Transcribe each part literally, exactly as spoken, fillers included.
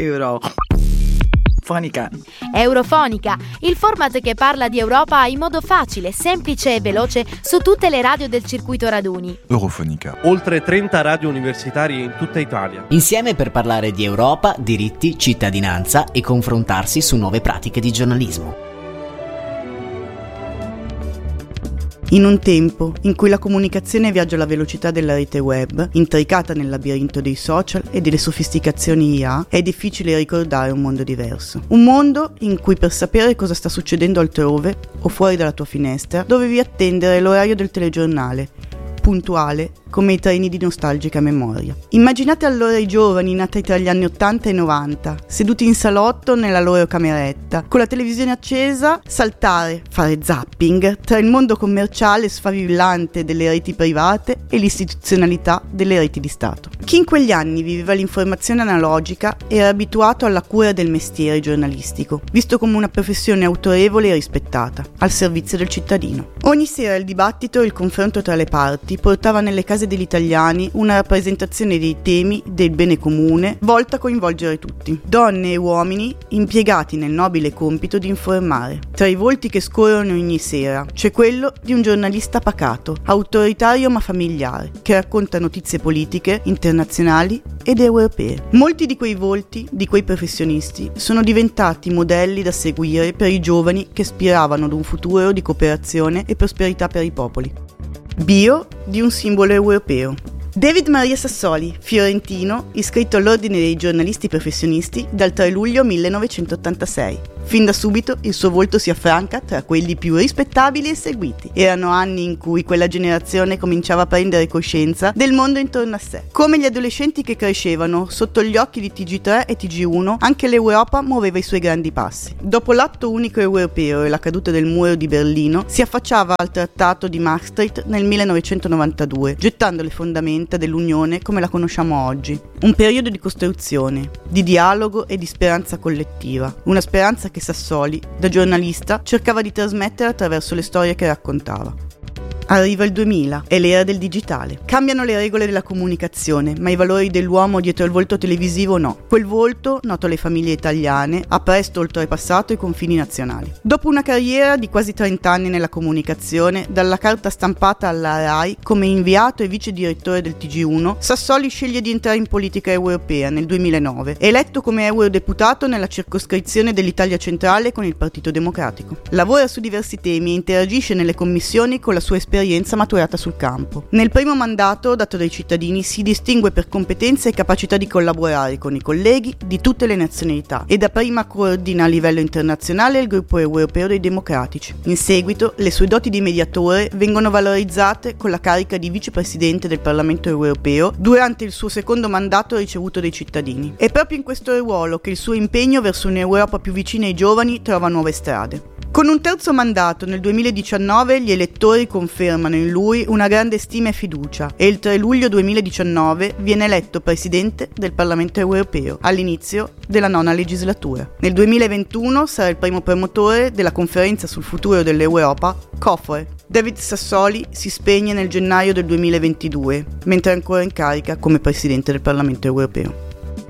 Eurofonica. Eurofonica, il format che parla di Europa in modo facile, semplice e veloce su tutte le radio del circuito raduni. Eurofonica. Oltre trenta radio universitarie in tutta Italia. Insieme per parlare di Europa, diritti, cittadinanza e confrontarsi su nuove pratiche di giornalismo. In un tempo in cui la comunicazione viaggia alla velocità della rete web, intricata nel labirinto dei social e delle sofisticazioni I A, è difficile ricordare un mondo diverso. Un mondo in cui per sapere cosa sta succedendo altrove o fuori dalla tua finestra, dovevi attendere l'orario del telegiornale, puntuale come i treni di nostalgica memoria. Immaginate allora i giovani nati tra gli anni ottanta e novanta, seduti in salotto nella loro cameretta, con la televisione accesa, saltare, fare zapping tra il mondo commerciale sfavillante delle reti private e l'istituzionalità delle reti di Stato. Chi in quegli anni viveva l'informazione analogica era abituato alla cura del mestiere giornalistico, visto come una professione autorevole e rispettata, al servizio del cittadino. Ogni sera il dibattito e il confronto tra le parti portava nelle case degli italiani una rappresentazione dei temi del bene comune volta a coinvolgere tutti, donne e uomini impiegati nel nobile compito di informare. Tra i volti che scorrono ogni sera c'è quello di un giornalista pacato, autoritario ma familiare, che racconta notizie politiche, internazionali ed europee. Molti di quei volti, di quei professionisti, sono diventati modelli da seguire per i giovani che aspiravano ad un futuro di cooperazione e prosperità per i popoli. Bio di un simbolo europeo. David Maria Sassoli, fiorentino, iscritto all'Ordine dei giornalisti professionisti dal tre luglio millenovecentottantasei. Fin da subito il suo volto si affranca tra quelli più rispettabili e seguiti. Erano anni in cui quella generazione cominciava a prendere coscienza del mondo intorno a sé. Come gli adolescenti che crescevano sotto gli occhi di T G tre e T G uno, anche l'Europa muoveva i suoi grandi passi. Dopo l'atto unico europeo e la caduta del muro di Berlino, si affacciava al trattato di Maastricht nel millenovecentonovantadue, gettando le fondamenta dell'Unione come la conosciamo oggi. Un periodo di costruzione, di dialogo e di speranza collettiva. Una speranza che Sassoli, da giornalista, cercava di trasmettere attraverso le storie che raccontava. Arriva il duemila, è l'era del digitale. Cambiano le regole della comunicazione, ma i valori dell'uomo dietro il volto televisivo no. Quel volto, noto alle famiglie italiane, ha presto oltrepassato i confini nazionali. Dopo una carriera di quasi trenta anni nella comunicazione, dalla carta stampata alla RAI, come inviato e vice direttore del T G uno, Sassoli sceglie di entrare in politica europea nel duemilanove, eletto come eurodeputato nella circoscrizione dell'Italia centrale con il Partito Democratico. Lavora su diversi temi e interagisce nelle commissioni con la sua esperienza maturata sul campo. Nel primo mandato dato dai cittadini si distingue per competenze e capacità di collaborare con i colleghi di tutte le nazionalità e dapprima coordina a livello internazionale il gruppo europeo dei democratici. In seguito le sue doti di mediatore vengono valorizzate con la carica di vicepresidente del Parlamento europeo durante il suo secondo mandato ricevuto dai cittadini. È proprio in questo ruolo che il suo impegno verso un'Europa più vicina ai giovani trova nuove strade. Con un terzo mandato nel duemiladiciannove gli elettori confermano in lui una grande stima e fiducia e il tre luglio duemiladiciannove viene eletto presidente del Parlamento europeo all'inizio della nona legislatura. Nel duemilaventuno sarà il primo promotore della conferenza sul futuro dell'Europa, COFOE. David Sassoli si spegne nel gennaio del duemilaventidue, mentre è ancora in carica come presidente del Parlamento europeo.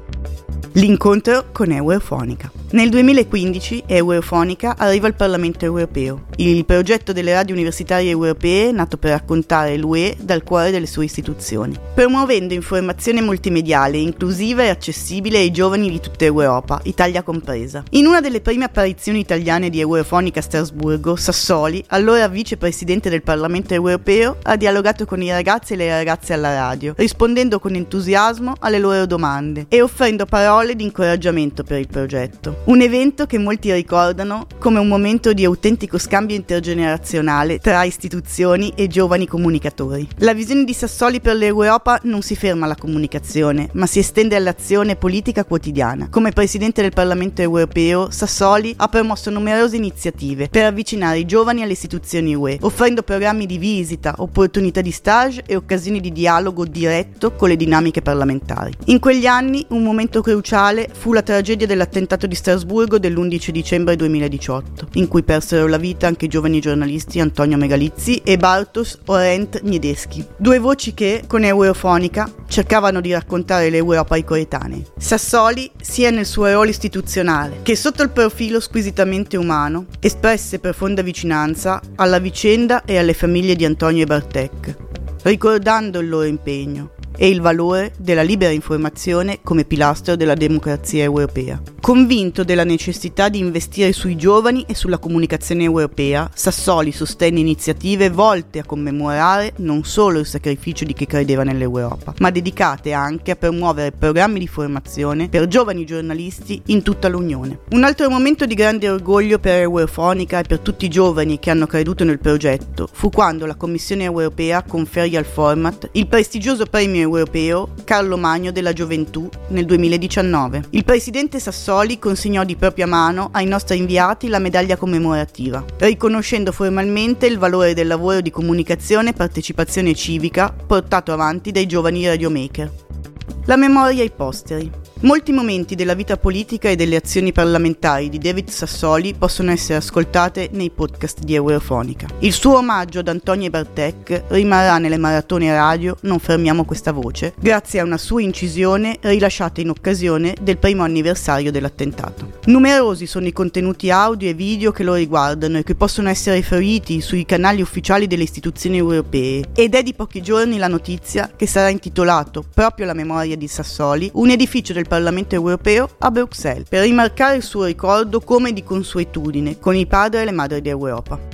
L'incontro con Eurofonica. Nel duemilaquindici Eurofonica arriva al Parlamento europeo, il progetto delle radio universitarie europee nato per raccontare l'U E dal cuore delle sue istituzioni, promuovendo informazione multimediale, inclusiva e accessibile ai giovani di tutta Europa, Italia compresa. In una delle prime apparizioni italiane di Eurofonica a Strasburgo, Sassoli, allora vicepresidente del Parlamento europeo, ha dialogato con i ragazzi e le ragazze alla radio, rispondendo con entusiasmo alle loro domande e offrendo parole di incoraggiamento per il progetto. Un evento che molti ricordano come un momento di autentico scambio intergenerazionale tra istituzioni e giovani comunicatori. La visione di Sassoli per l'Europa non si ferma alla comunicazione, ma si estende all'azione politica quotidiana. Come presidente del Parlamento europeo, Sassoli ha promosso numerose iniziative per avvicinare i giovani alle istituzioni U E, offrendo programmi di visita, opportunità di stage e occasioni di dialogo diretto con le dinamiche parlamentari. In quegli anni, un momento cruciale fu la tragedia dell'attentato di Strasburgo Strasburgo dell'undici dicembre duemiladiciotto, in cui persero la vita anche i giovani giornalisti Antonio Megalizzi e Bartosz Orent Niedeschi, due voci che, con Eurofonica, cercavano di raccontare l'Europa ai coetanei. Sassoli, sia nel suo ruolo istituzionale che sotto il profilo squisitamente umano, espresse profonda vicinanza alla vicenda e alle famiglie di Antonio e Bartek, ricordando il loro impegno e il valore della libera informazione come pilastro della democrazia europea. Convinto della necessità di investire sui giovani e sulla comunicazione europea, Sassoli sostenne iniziative volte a commemorare non solo il sacrificio di chi credeva nell'Europa, ma dedicate anche a promuovere programmi di formazione per giovani giornalisti in tutta l'Unione. Un altro momento di grande orgoglio per Eurofonica e per tutti i giovani che hanno creduto nel progetto fu quando la Commissione europea conferì al format il prestigioso premio europeo Carlo Magno della Gioventù nel duemiladiciannove. Il presidente Sassoli consegnò di propria mano ai nostri inviati la medaglia commemorativa, riconoscendo formalmente il valore del lavoro di comunicazione e partecipazione civica portato avanti dai giovani radiomaker. La memoria ai posteri. Molti momenti della vita politica e delle azioni parlamentari di David Sassoli possono essere ascoltate nei podcast di Eurofonica. Il suo omaggio ad Antonio e Bartek rimarrà nelle maratone radio Non fermiamo questa voce, grazie a una sua incisione rilasciata in occasione del primo anniversario dell'attentato. Numerosi sono i contenuti audio e video che lo riguardano e che possono essere fruiti sui canali ufficiali delle istituzioni europee, ed è di pochi giorni la notizia che sarà intitolato, proprio alla memoria di Sassoli, un edificio del Parlamento europeo a Bruxelles, per rimarcare il suo ricordo come di consuetudine con i padri e le madri d'Europa.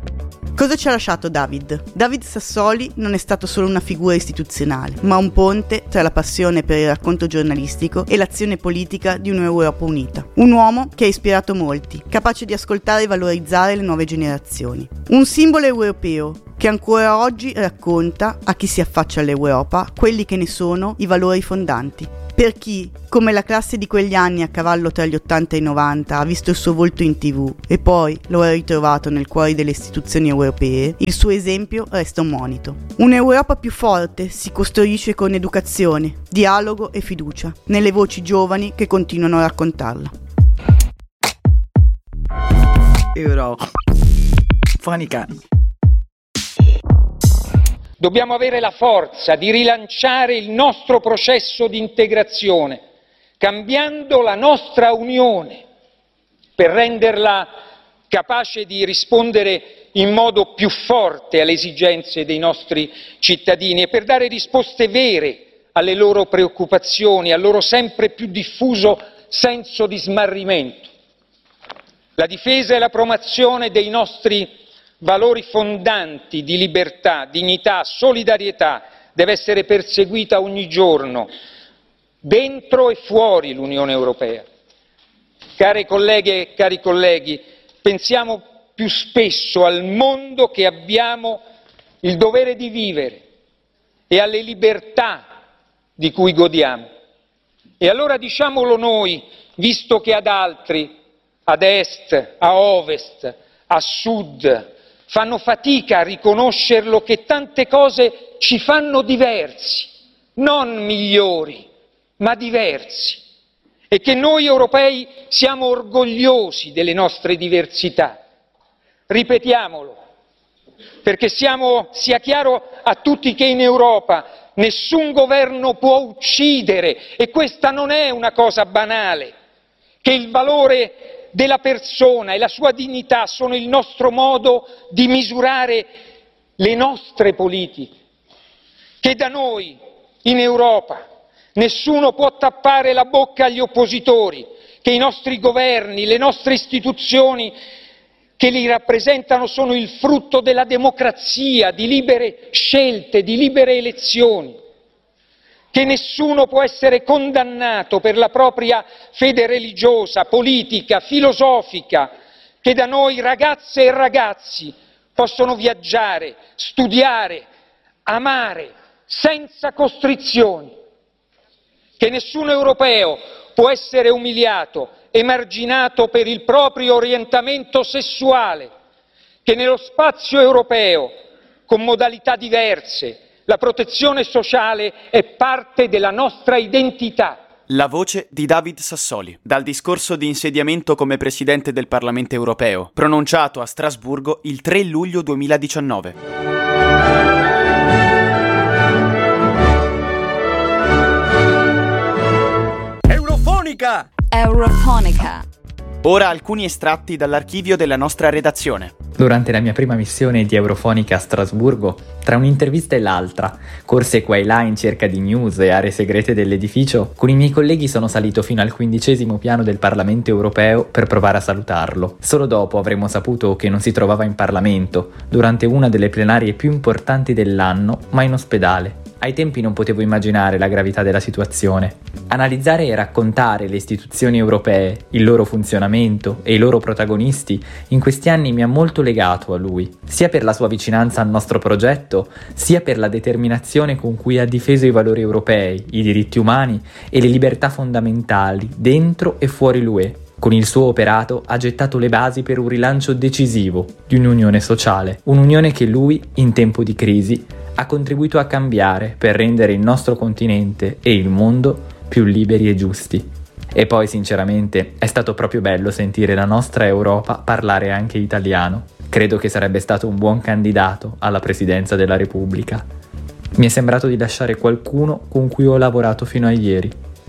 Cosa ci ha lasciato David? David Sassoli non è stato solo una figura istituzionale, ma un ponte tra la passione per il racconto giornalistico e l'azione politica di un'Europa unita. Un uomo che ha ispirato molti, capace di ascoltare e valorizzare le nuove generazioni. Un simbolo europeo che ancora oggi racconta a chi si affaccia all'Europa quelli che ne sono i valori fondanti. Per chi, come la classe di quegli anni a cavallo tra gli ottanta e i novanta, ha visto il suo volto in tv e poi lo ha ritrovato nel cuore delle istituzioni europee, il suo esempio resta un monito. Un'Europa più forte si costruisce con educazione, dialogo e fiducia, nelle voci giovani che continuano a raccontarla. Eurofonica. Dobbiamo avere la forza di rilanciare il nostro processo di integrazione, cambiando la nostra Unione per renderla capace di rispondere in modo più forte alle esigenze dei nostri cittadini e per dare risposte vere alle loro preoccupazioni, al loro sempre più diffuso senso di smarrimento. La difesa e la promozione dei nostri valori fondanti di libertà, dignità, solidarietà deve essere perseguita ogni giorno, dentro e fuori l'Unione Europea. Care colleghe e cari colleghi, pensiamo più spesso al mondo che abbiamo il dovere di vivere e alle libertà di cui godiamo. E allora diciamolo noi, visto che ad altri, ad est, a ovest, a sud, fanno fatica a riconoscerlo, che tante cose ci fanno diversi, non migliori, ma diversi, e che noi europei siamo orgogliosi delle nostre diversità. Ripetiamolo, perché siamo, sia chiaro a tutti che in Europa nessun governo può uccidere, e questa non è una cosa banale, che il valore della persona e la sua dignità sono il nostro modo di misurare le nostre politiche, che da noi in Europa nessuno può tappare la bocca agli oppositori, che i nostri governi, le nostre istituzioni che li rappresentano sono il frutto della democrazia, di libere scelte, di libere elezioni, che nessuno può essere condannato per la propria fede religiosa, politica, filosofica, che da noi ragazze e ragazzi possono viaggiare, studiare, amare, senza costrizioni, che nessun europeo può essere umiliato, emarginato per il proprio orientamento sessuale, che nello spazio europeo, con modalità diverse, la protezione sociale è parte della nostra identità. La voce di David Sassoli, dal discorso di insediamento come Presidente del Parlamento Europeo, pronunciato a Strasburgo il tre luglio duemiladiciannove. Eurofonica! Eurofonica. Ora alcuni estratti dall'archivio della nostra redazione. Durante la mia prima missione di Eurofonica a Strasburgo, tra un'intervista e l'altra, corse qua e là in cerca di news e aree segrete dell'edificio, con i miei colleghi sono salito fino al quindicesimo piano del Parlamento Europeo per provare a salutarlo. Solo dopo avremmo saputo che non si trovava in Parlamento, durante una delle plenarie più importanti dell'anno, ma in ospedale. Ai tempi non potevo immaginare la gravità della situazione. Analizzare e raccontare le istituzioni europee, il loro funzionamento e i loro protagonisti in questi anni mi ha molto legato a lui, sia per la sua vicinanza al nostro progetto, sia per la determinazione con cui ha difeso i valori europei, i diritti umani e le libertà fondamentali dentro e fuori l'U E. Con il suo operato ha gettato le basi per un rilancio decisivo di un'unione sociale, un'unione che lui, in tempo di crisi, ha contribuito a cambiare per rendere il nostro continente e il mondo più liberi e giusti. E poi, sinceramente, è stato proprio bello sentire la nostra Europa parlare anche italiano. Credo che sarebbe stato un buon candidato alla presidenza della Repubblica. Mi è sembrato di lasciare qualcuno con cui ho lavorato fino a ieri.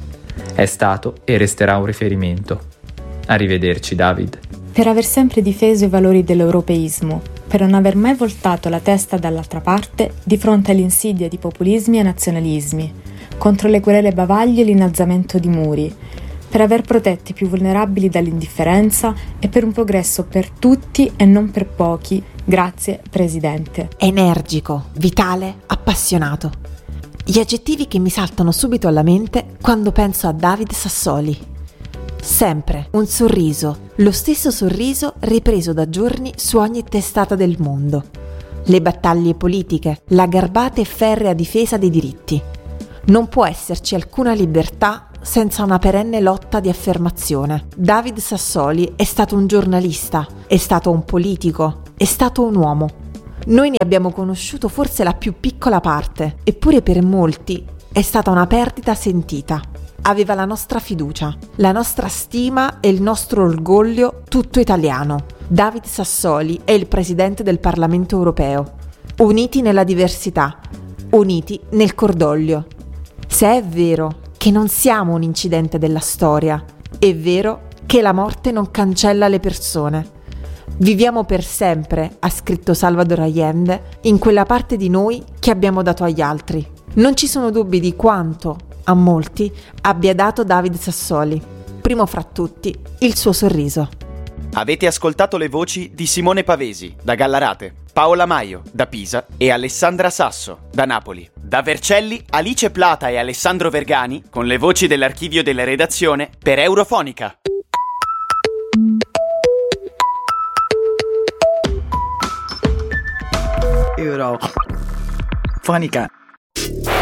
È stato e resterà un riferimento. Arrivederci, David. Per aver sempre difeso i valori dell'europeismo, per non aver mai voltato la testa dall'altra parte di fronte alle insidie di populismi e nazionalismi, contro le querele bavaglie e l'innalzamento di muri, per aver protetto i più vulnerabili dall'indifferenza e per un progresso per tutti e non per pochi. Grazie, Presidente. Energico, vitale, appassionato. Gli aggettivi che mi saltano subito alla mente quando penso a David Sassoli. Sempre un sorriso, lo stesso sorriso ripreso da giorni su ogni testata del mondo. Le battaglie politiche, la garbata e ferrea difesa dei diritti. Non può esserci alcuna libertà senza una perenne lotta di affermazione. David Sassoli è stato un giornalista, è stato un politico, è stato un uomo. Noi ne abbiamo conosciuto forse la più piccola parte, eppure per molti è stata una perdita sentita. Aveva la nostra fiducia, la nostra stima e il nostro orgoglio tutto italiano. David Sassoli è il Presidente del Parlamento Europeo. Uniti nella diversità, uniti nel cordoglio. Se è vero che non siamo un incidente della storia, è vero che la morte non cancella le persone. Viviamo per sempre, ha scritto Salvador Allende, in quella parte di noi che abbiamo dato agli altri. Non ci sono dubbi di quanto, a molti, abbia dato David Sassoli. Primo fra tutti, il suo sorriso. Avete ascoltato le voci di Simone Pavesi, da Gallarate, Paola Maio, da Pisa, e Alessandra Sasso, da Napoli. Da Vercelli, Alice Plata e Alessandro Vergani, con le voci dell'archivio della redazione, per Eurofonica. Eurofonica.